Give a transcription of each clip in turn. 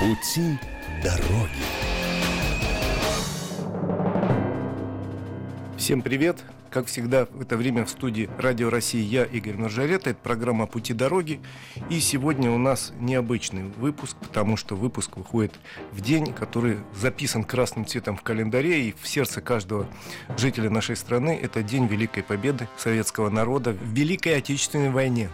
Пути дороги. Всем привет! Как всегда, в это время в студии Радио России я, Игорь Маржарета. Это программа «Пути дороги». И сегодня у нас необычный выпуск, потому что выпуск выходит в день, который записан красным цветом в календаре. И в сердце каждого жителя нашей страны это День Великой Победы советского народа в Великой Отечественной войне.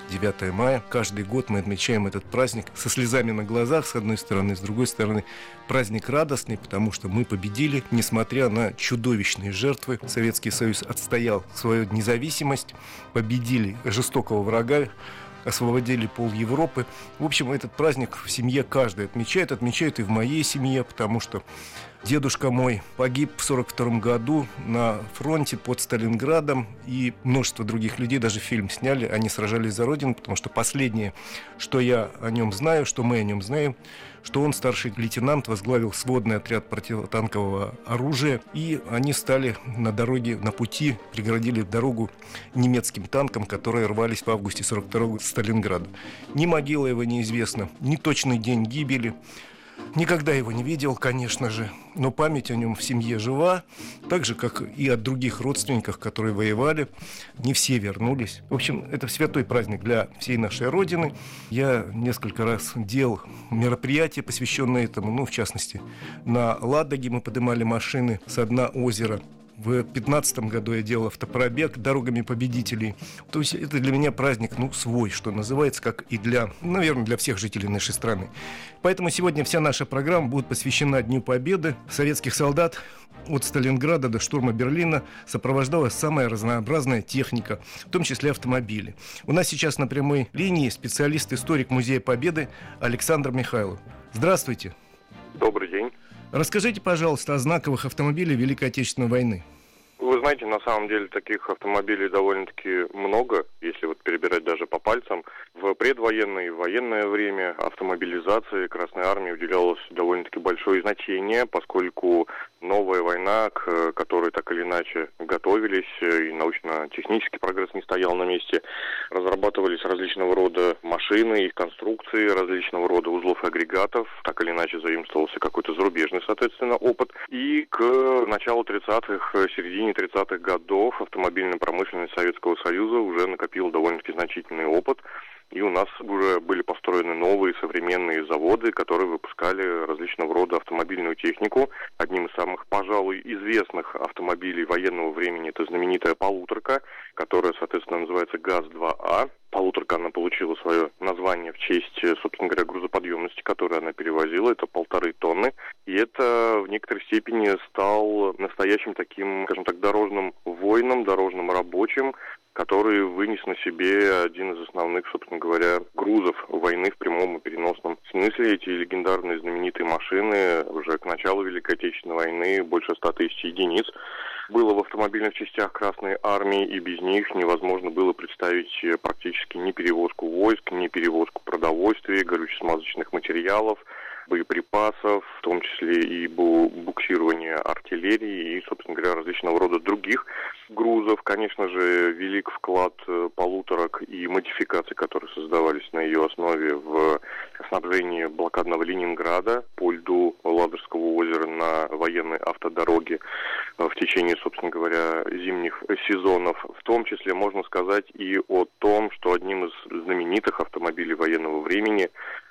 9 мая. Каждый год мы отмечаем этот праздник со слезами на глазах, с одной стороны, с другой стороны, праздник радостный, потому что мы победили, несмотря на чудовищные жертвы. Советский Союз отстоял свою независимость, победили жестокого врага, освободили пол Европы. В общем, этот праздник в семье каждый отмечает и в моей семье, потому что дедушка мой погиб в 1942 году на фронте под Сталинградом, и множество других людей, даже фильм сняли, они сражались за Родину, потому что последнее, что я о нем знаю, что мы о нем знаем, что он, старший лейтенант, возглавил сводный отряд противотанкового оружия, и они стали на дороге, на пути, преградили дорогу немецким танкам, которые рвались в августе 1942 с Сталинграда. Ни могила его неизвестна, ни точный день гибели. Никогда его не видел, конечно же, но память о нем в семье жива, так же, как и о других родственниках, которые воевали. Не все вернулись. В общем, это святой праздник для всей нашей Родины. Я несколько раз делал мероприятия, посвященные этому, в частности, на Ладоге мы поднимали машины со дна озера. В 2015 году я делал автопробег дорогами победителей. То есть это для меня праздник, свой, что называется, как и наверное, для всех жителей нашей страны. Поэтому сегодня вся наша программа будет посвящена Дню Победы. Советских солдат от Сталинграда до штурма Берлина сопровождала самая разнообразная техника, в том числе автомобили. У нас сейчас на прямой линии специалист-историк Музея Победы Александр Михайлов. Здравствуйте. Добрый день. Расскажите, пожалуйста, о знаковых автомобилях Великой Отечественной войны. Вы знаете, на самом деле таких автомобилей довольно-таки много, если перебирать даже по пальцам. В предвоенное и военное время автомобилизации Красной Армии уделялось довольно-таки большое значение, поскольку новая война, к которой так или иначе готовились, и научно-технический прогресс не стоял на месте, разрабатывались различного рода машины, их конструкции, различного рода узлов и агрегатов, так или иначе заимствовался какой-то зарубежный, соответственно, опыт. И к началу 30-х, середине 30-х годов автомобильная промышленность Советского Союза уже накопила довольно-таки значительный опыт. И у нас уже были построены новые современные заводы, которые выпускали различного рода автомобильную технику. Одним из самых, пожалуй, известных автомобилей военного времени это знаменитая полуторка, которая, соответственно, называется ГАЗ-2А. Полуторка, она получила свое название в честь, собственно говоря, грузоподъемности, которую она перевозила. Это 1,5 тонны. И это в некоторой степени стал настоящим таким, скажем так, дорожным воином, дорожным рабочим, который вынес на себе один из основных, собственно говоря, грузов войны в прямом и переносном смысле. Эти легендарные знаменитые машины уже к началу Великой Отечественной войны больше 100 тысяч единиц было в автомобильных частях Красной Армии, и без них невозможно было представить практически ни перевозку войск, ни перевозку продовольствия, горюче-смазочных материалов, боеприпасов, в том числе и буксирование артиллерии и, собственно говоря, различного рода других грузов. Конечно же, велик вклад полуторок и модификаций, которые создавались на ее основе в снабжении блокадного Ленинграда по льду Ладожского озера на военной автодороге в течение, собственно говоря, зимних сезонов. В том числе можно сказать и о том, что одним из знаменитых автомобилей военного времени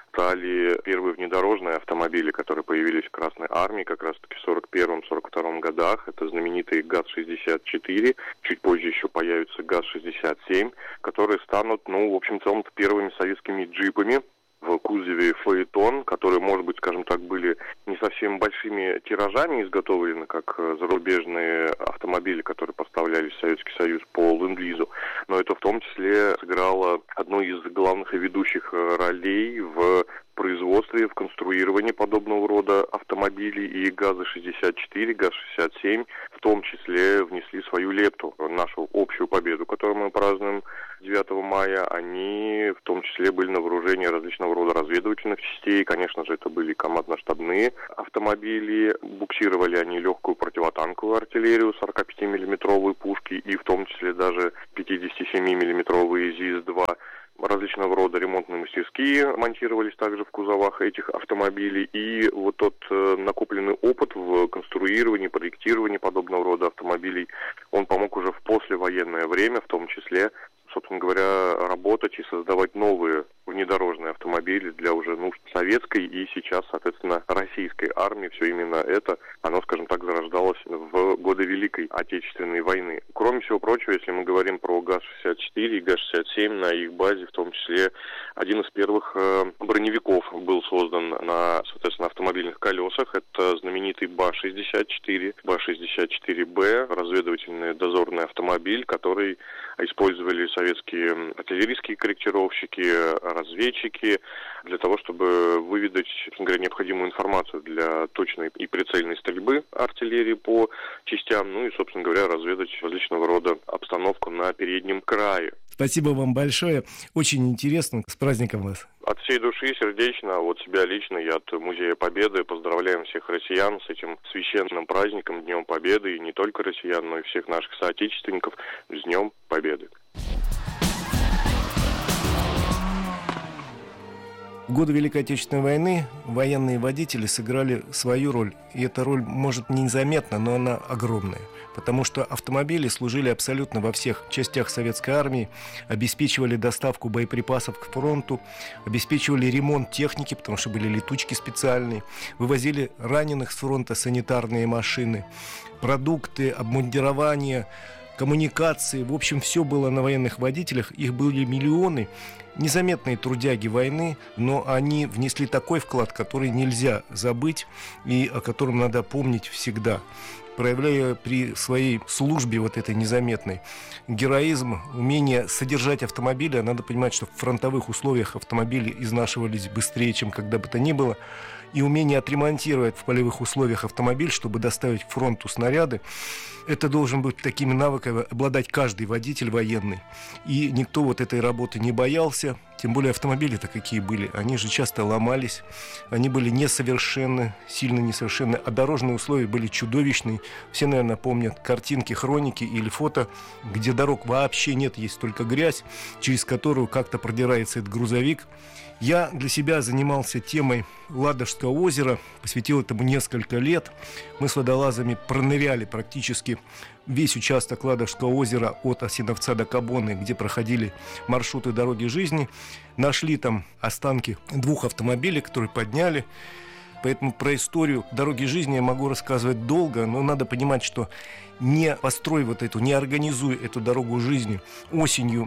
стали первые внедорожные автомобили, которые появились в Красной Армии как раз-таки в 1941-1942 годах. Это знаменитые ГАЗ-64, чуть позже еще появится ГАЗ-67, которые станут, в общем-то, первыми советскими джипами в кузове фаэтон, которые, может быть, скажем так, были не совсем большими тиражами изготовлены, как зарубежные автомобили, которые поставлялись в Советский Союз по ленд-лизу, но это в том числе сыграло одну из главных и ведущих ролей в производстве, в конструировании подобного рода автомобилей, и ГАЗы-64, ГАЗ-67 в том числе внесли свою лепту в нашу общую победу, которую мы празднуем 9 мая. Они в том числе были на вооружении различного рода разведывательных частей. Конечно же, это были командно-штабные автомобили. Буксировали они легкую противотанковую артиллерию, 45-миллиметровые пушки и в том числе даже 57-миллиметровые ЗИС-2. различного рода ремонтные мастерские монтировались также в кузовах этих автомобилей. И вот тот накопленный опыт в конструировании, проектировании подобного рода автомобилей, он помог уже в послевоенное время, в том числе, собственно говоря, работать и создавать новые внедорожные автомобили для уже нужд советской и сейчас, соответственно, российской армии. Все именно это, оно, скажем так, зарождалось в годы Великой Отечественной войны. Кроме всего прочего, если мы говорим про ГАЗ-64 и ГАЗ-67, на их базе, в том числе, один из первых броневиков был создан на, соответственно, автомобильных колесах. Это знаменитый БА-64, БА-64Б, разведывательный дозорный автомобиль, который использовали советские артиллерийские корректировщики, разведчики для того, чтобы выведать, собственно говоря, необходимую информацию для точной и прицельной стрельбы артиллерии по частям, ну и, собственно говоря, разведать различного рода обстановку на переднем крае. Спасибо вам большое. Очень интересно. С праздником вас. От всей души, сердечно, от себя лично и от Музея Победы поздравляем всех россиян с этим священным праздником, Днем Победы, и не только россиян, но и всех наших соотечественников с Днем Победы. В годы Великой Отечественной войны военные водители сыграли свою роль. И эта роль, может, незаметна, но она огромная. Потому что автомобили служили абсолютно во всех частях советской армии, обеспечивали доставку боеприпасов к фронту, обеспечивали ремонт техники, потому что были летучки специальные, вывозили раненых с фронта санитарные машины, продукты, обмундирование, коммуникации. В общем, все было на военных водителях. Их были миллионы. Незаметные трудяги войны, но они внесли такой вклад, который нельзя забыть и о котором надо помнить всегда. Проявляя при своей службе вот этой незаметной героизм, умение содержать автомобили, надо понимать, что в фронтовых условиях автомобили изнашивались быстрее, чем когда бы то ни было, и умение отремонтировать в полевых условиях автомобиль, чтобы доставить к фронту снаряды, это должен быть такими навыками обладать каждый водитель военный. И никто вот этой работы не боялся. Тем более автомобили-то какие были. Они же часто ломались. Они были несовершенны, сильно несовершенны. А дорожные условия были чудовищные. Все, наверное, помнят картинки, хроники или фото, где дорог вообще нет, есть только грязь, через которую как-то продирается этот грузовик. Я для себя занимался темой Ладожского озера, посвятил этому несколько лет. Мы с водолазами проныряли практически весь участок Ладожского озера от Осиновца до Кабоны, где проходили маршруты дороги жизни. Нашли там останки 2 автомобилей, которые подняли. Поэтому про историю дороги жизни я могу рассказывать долго, но надо понимать, что не построй вот эту, не организуй эту дорогу жизни осенью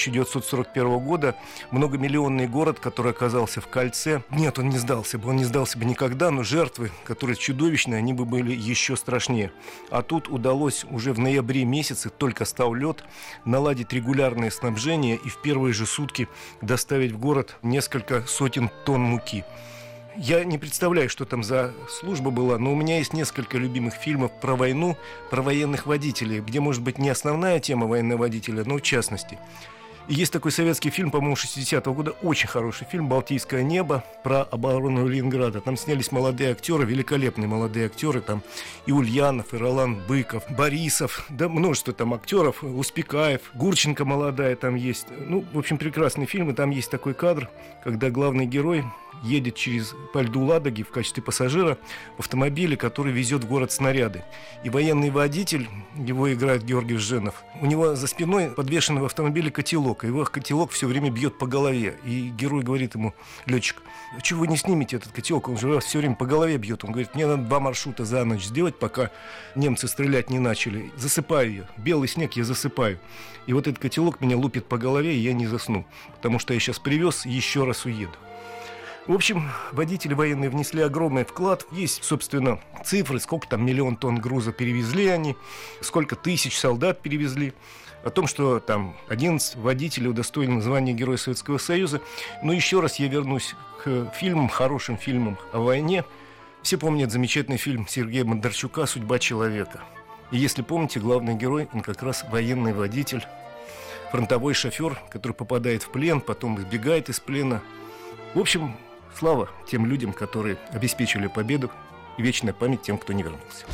1941 года, многомиллионный город, который оказался в кольце, нет, он не сдался бы никогда, но жертвы, которые чудовищные, они бы были еще страшнее. А тут удалось уже в ноябре месяце, только стал лед, наладить регулярное снабжение и в первые же сутки доставить в город несколько сотен тонн муки. Я не представляю, что там за служба была, но у меня есть несколько любимых фильмов про войну, про военных водителей, где, может быть, не основная тема военного водителя, но в частности. И есть такой советский фильм, по-моему, 60-го года, очень хороший фильм «Балтийское небо», про оборону Ленинграда. Там снялись молодые актеры, великолепные молодые актеры, там и Ульянов, и Ролан Быков, Борисов, да множество там актеров, Успекаев, Гурченко молодая там есть. Ну, в общем, прекрасный фильм, и там есть такой кадр, когда главный герой едет по льду Ладоги в качестве пассажира в автомобиле, который везет в город снаряды. И военный водитель, его играет Георгий Жженов, у него за спиной подвешен в автомобиле котелок, и его котелок все время бьет по голове. И герой говорит ему, летчик, а чего вы не снимете этот котелок, он же вас все время по голове бьет. Он говорит, мне надо 2 маршрута за ночь сделать, пока немцы стрелять не начали. Засыпаю ее, белый снег я засыпаю. И вот этот котелок меня лупит по голове, и я не засну, потому что я сейчас привез и еще раз уеду. В общем, водители военные внесли огромный вклад. Есть, собственно, цифры, сколько там 1 000 000 тонн груза перевезли они, сколько тысяч солдат перевезли. О том, что там 11 водителей удостоены звания Героя Советского Союза. Но еще раз я вернусь к фильмам, хорошим фильмам о войне. Все помнят замечательный фильм Сергея Бондарчука «Судьба человека». И если помните, главный герой, он как раз военный водитель, фронтовой шофер, который попадает в плен, потом избегает из плена. В общем, слава тем людям, которые обеспечили победу, и вечная память тем, кто не вернулся.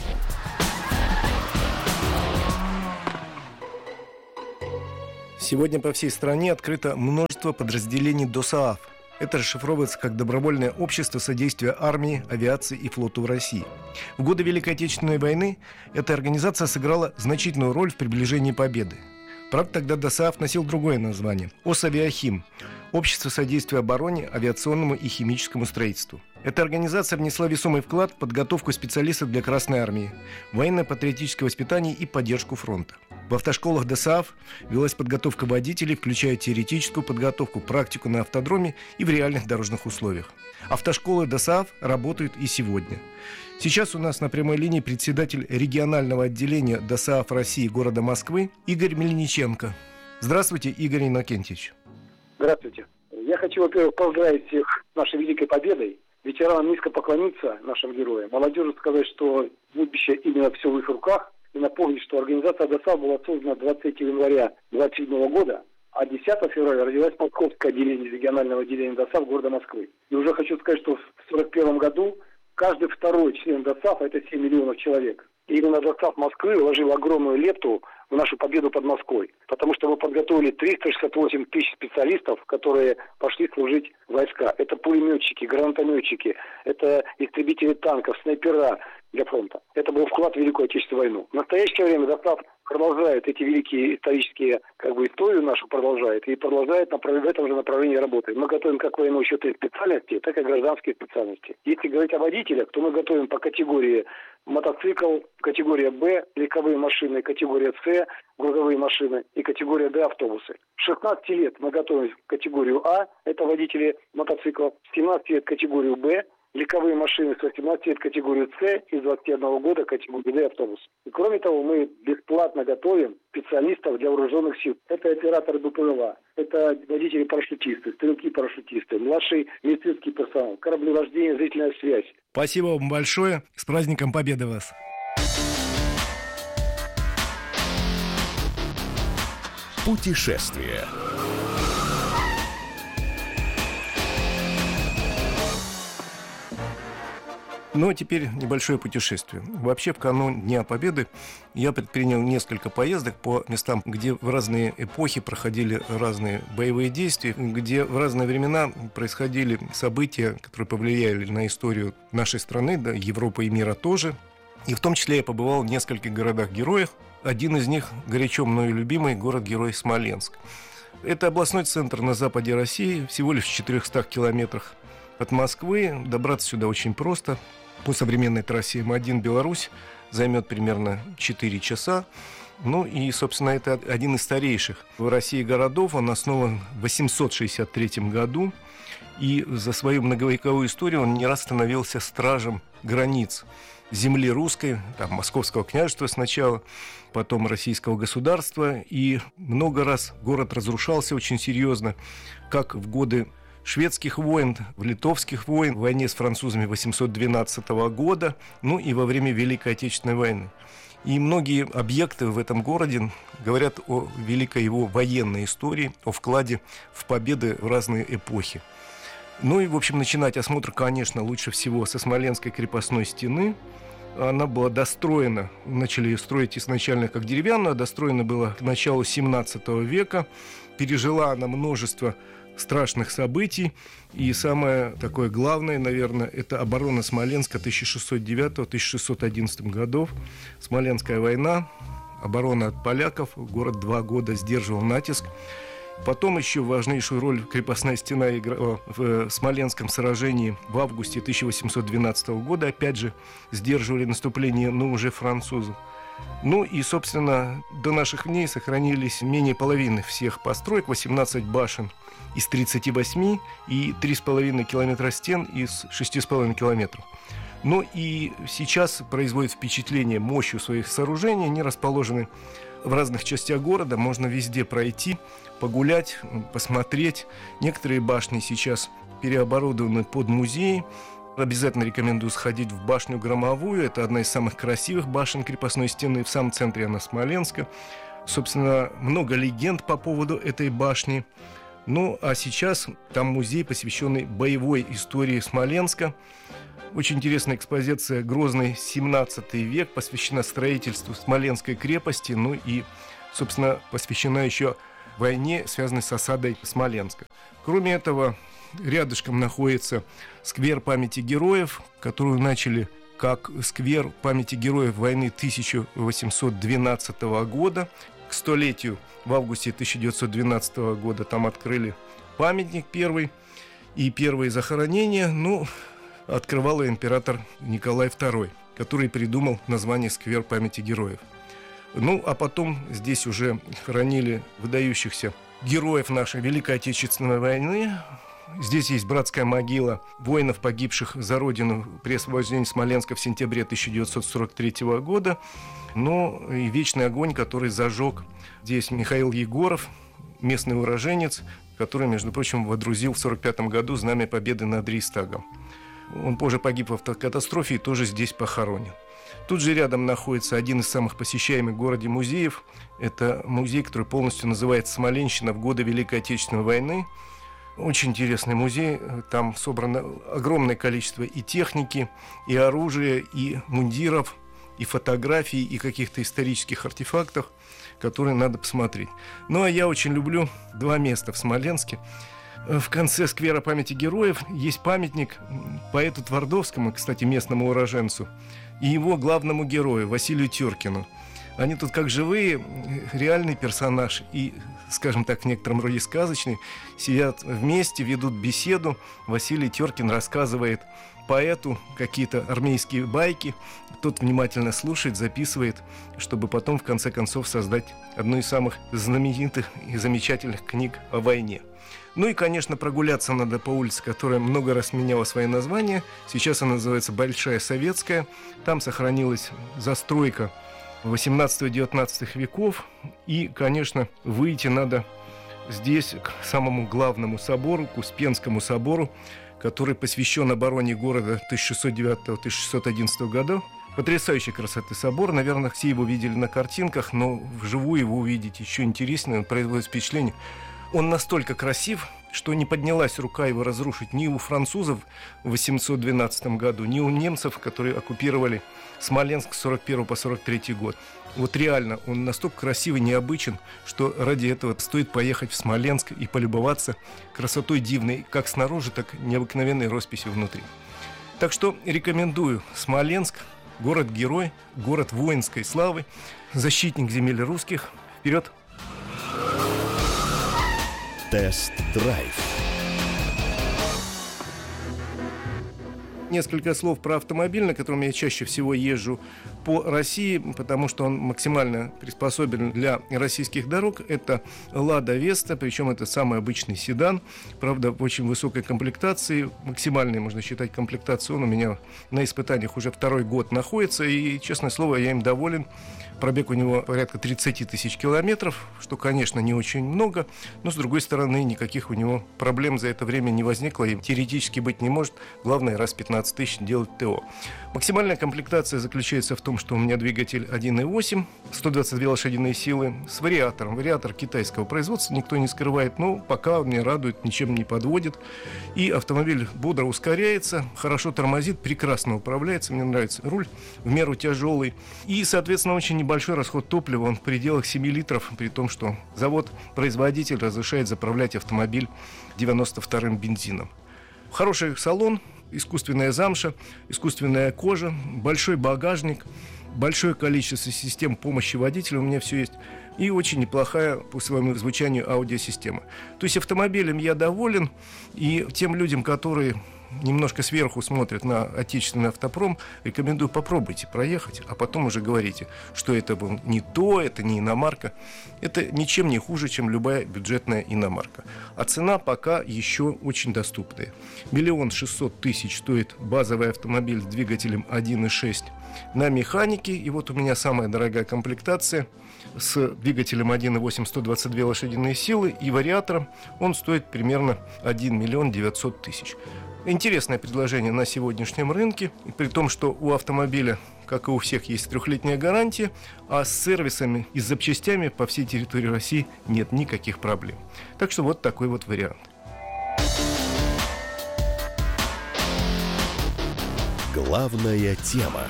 Сегодня по всей стране открыто множество подразделений ДОСААФ. Это расшифровывается как Добровольное общество содействия армии, авиации и флоту в России. В годы Великой Отечественной войны эта организация сыграла значительную роль в приближении победы. Правда, тогда ДОСААФ носил другое название – ОСАВИАХИМ – Общество содействия обороне, авиационному и химическому строительству. Эта организация внесла весомый вклад в подготовку специалистов для Красной армии, военно-патриотическое воспитание и поддержку фронта. В автошколах ДОСААФ велась подготовка водителей, включая теоретическую подготовку, практику на автодроме и в реальных дорожных условиях. Автошколы ДОСААФ работают и сегодня. Сейчас у нас на прямой линии председатель регионального отделения ДОСААФ России города Москвы Игорь Мельниченко. Здравствуйте, Игорь Иннокентьевич. Здравствуйте. Я хочу, во-первых, поздравить всех с нашей великой победой. Ветеранам низко поклониться, нашим героям. Молодежи сказать, что будущее именно все в их руках. И напомнить, что организация ДОСААФ была создана 23 января 1927 года, а 10 февраля родилось Московское отделение регионального отделения ДОСААФ города Москвы. И уже хочу сказать, что в 1941 году каждый второй член ДОСААФ, это 7 миллионов человек. И именно ДОСААФ Москвы вложил огромную лепту в нашу победу под Москвой. Потому что мы подготовили 368 тысяч специалистов, которые пошли служить в войска. Это пулеметчики, гранатометчики, это истребители танков, снайпера для фронта. Это был вклад в Великую Отечественную войну. В настоящее время ДОСААФ продолжает эти великие исторические историю нашу продолжает и продолжает в этом же направлении работать. Мы готовим как военно-учетные специальности, так и гражданские специальности. Если говорить о водителях, то мы готовим по категории мотоцикл, категория Б, легковые машины, категория С, грузовые машины и категория Д автобусы. С 16 лет мы готовим категорию А, это водители мотоциклов, с 17 лет категорию Б, легковые машины с 18 лет категорию С и с 21 года категорию Д автобус. И кроме того, мы бесплатно готовим специалистов для вооруженных сил. Это операторы БПЛА, это водители-парашютисты, стрелки-парашютисты, младший медицинский персонал, кораблевождение, зрительная связь. Спасибо вам большое. С праздником Победы вас. Путешествие. Ну, а теперь небольшое путешествие. Вообще, в канун Дня Победы я предпринял несколько поездок по местам, где в разные эпохи проходили разные боевые действия, где в разные времена происходили события, которые повлияли на историю нашей страны, да, Европы и мира тоже. И в том числе я побывал в нескольких городах-героях. Один из них горячо мною любимый город-герой Смоленск. Это областной центр на западе России, всего лишь в 400 километрах от Москвы. Добраться сюда очень просто. По современной трассе М1 Беларусь займет примерно 4 часа. Ну и, собственно, это один из старейших в России городов. Он основан в 863 году. И за свою многовековую историю он не раз становился стражем границ земли русской, там, Московского княжества сначала, потом Российского государства. И много раз город разрушался очень серьезно, как в годы шведских войн, в литовских войн, в войне с французами 812 года, ну и во время Великой Отечественной войны. И многие объекты в этом городе говорят о великой его военной истории, о вкладе в победы в разные эпохи. Ну и, в общем, начинать осмотр, конечно, лучше всего со Смоленской крепостной стены. Она была достроена, начали ее строить изначально как деревянную, достроена была к началу 17 века. Пережила она множество страшных событий. И самое такое главное, наверное, это оборона Смоленска 1609-1611 годов. Смоленская война, оборона от поляков. Город 2 года сдерживал натиск. Потом еще важнейшую роль крепостная стена играла в Смоленском сражении в августе 1812 года. Опять же, сдерживали наступление, но уже французов. Ну и, собственно, до наших дней сохранились менее половины всех построек, 18 башен из 38 и 3,5 километра стен из 6,5 километров. Ну и сейчас производит впечатление мощью своих сооружений. Они расположены в разных частях города, можно везде пройти, погулять, посмотреть. Некоторые башни сейчас переоборудованы под музеи. Обязательно рекомендую сходить в башню Громовую. Это одна из самых красивых башен крепостной стены. В самом центре она Смоленска. Собственно, много легенд по поводу этой башни. Ну, а сейчас там музей, посвященный боевой истории Смоленска. Очень интересная экспозиция «Грозный 17 век», посвящена строительству Смоленской крепости. Ну и, собственно, посвящена еще войне, связанной с осадой Смоленска. Кроме этого, рядышком находится сквер памяти героев, которую начали как сквер памяти героев войны 1812 года. К столетию в августе 1912 года там открыли памятник первый. И первые захоронения, открывал император Николай II, который придумал название «Сквер памяти героев». А потом здесь уже хоронили выдающихся героев нашей Великой Отечественной войны. Здесь есть братская могила воинов, погибших за родину при освобождении Смоленска в сентябре 1943 года. И вечный огонь, который зажег здесь Михаил Егоров, местный уроженец, который, между прочим, водрузил в 1945 году знамя победы над Рейхстагом. Он позже погиб в автокатастрофе и тоже здесь похоронен. Тут же рядом находится один из самых посещаемых в городе музеев. Это музей, который полностью называется «Смоленщина в годы Великой Отечественной войны». Очень интересный музей. Там собрано огромное количество и техники, и оружия, и мундиров, и фотографий, и каких-то исторических артефактов, которые надо посмотреть. А я очень люблю два места в Смоленске. В конце сквера памяти героев есть памятник поэту Твардовскому, кстати, местному уроженцу, и его главному герою Василию Теркину. Они тут как живые, реальный персонаж и, скажем так, в некотором роде сказочный, сидят вместе, ведут беседу. Василий Теркин рассказывает поэту какие-то армейские байки. Тот внимательно слушает, записывает, чтобы потом, в конце концов, создать одну из самых знаменитых и замечательных книг о войне. И, конечно, прогуляться надо по улице, которая много раз меняла свои названия. Сейчас она называется Большая Советская. Там сохранилась застройка 18-19 веков. И, конечно, выйти надо здесь к самому главному собору, к Успенскому собору, который посвящен обороне города 1609-1611 годов. Потрясающей красоты собор. Наверное, все его видели на картинках, но вживую его увидеть еще интереснее. Он производит впечатление. Он настолько красив, что не поднялась рука его разрушить ни у французов в 1812 году, ни у немцев, которые оккупировали Смоленск с 41 по 43 год. Реально, он настолько красивый, необычен, что ради этого стоит поехать в Смоленск и полюбоваться красотой дивной, как снаружи, так и необыкновенной росписью внутри. Так что рекомендую Смоленск, город-герой, город воинской славы, защитник земель русских. Вперед! Тест-драйв. Несколько слов про автомобиль, на котором я чаще всего езжу по России, потому что он максимально приспособлен для российских дорог. Это «Лада Веста», причем это самый обычный седан, правда, в очень высокой комплектации, максимальной, можно считать, комплектацию. Он у меня на испытаниях уже второй год находится, и, честное слово, я им доволен. Пробег у него порядка 30 тысяч километров, что, конечно, не очень много, но, с другой стороны, никаких у него проблем за это время не возникло и теоретически быть не может. Главное, раз 15 тысяч делать ТО. Максимальная комплектация заключается в том, что у меня двигатель 1.8, 122 лошадиные силы с вариатором. Вариатор китайского производства, никто не скрывает, но пока он меня радует, ничем не подводит. И автомобиль бодро ускоряется, хорошо тормозит, прекрасно управляется, мне нравится руль, в меру тяжелый. И, соответственно, очень небольшой расход топлива, он в пределах 7 литров, при том, что завод-производитель разрешает заправлять автомобиль 92-м бензином. Хороший салон, искусственная замша, искусственная кожа, большой багажник, большое количество систем помощи водителю, у меня все есть, и очень неплохая по своему звучанию аудиосистема. То есть автомобилем я доволен, и тем людям, которые немножко сверху смотрят на отечественный автопром, рекомендую, попробуйте проехать, а потом уже говорите, что это был не то, это не иномарка. Это ничем не хуже, чем любая бюджетная иномарка. А цена пока еще очень доступная. 1 600 000 стоит базовый автомобиль с двигателем 1.6 на механике. И вот у меня самая дорогая комплектация с двигателем 1.8, 122 лошадиные силы и вариатором. Он стоит примерно 1 900 000. Интересное предложение на сегодняшнем рынке, при том, что у автомобиля, как и у всех, есть 3-летняя гарантия, а с сервисами и с запчастями по всей территории России нет никаких проблем. Так что вот такой вот вариант. Главная тема.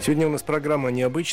Сегодня у нас программа необычная.